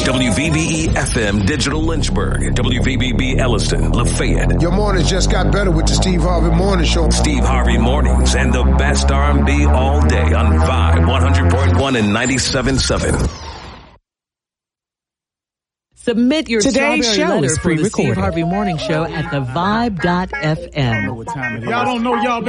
WVBE FM Digital Lynchburg, WVBB Elliston, Lafayette. Your mornings just got better with the Steve Harvey Morning Show. Steve Harvey Mornings and the best R&B all day on Vibe 100.1 and 97.7. Submit your Today's strawberry show letter is for the Steve pre-recorded. Harvey Morning Show at thevibe.fm. Y'all don't know y'all